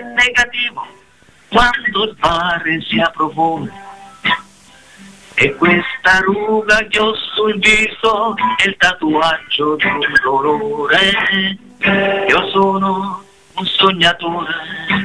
è negativo quando il mare si approfonda. E questa ruga che ho sul viso è il tatuaggio di un dolore. Io sono un sognatore.